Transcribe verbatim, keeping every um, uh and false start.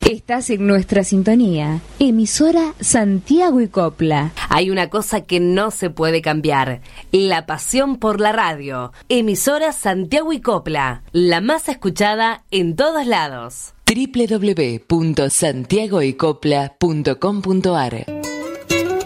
Estás en nuestra sintonía, emisora Santiago y Copla. Hay una cosa que no se puede cambiar, la pasión por la radio. Emisora Santiago y Copla, la más escuchada en todos lados. doble u doble u doble u punto santiago y copla punto com punto a r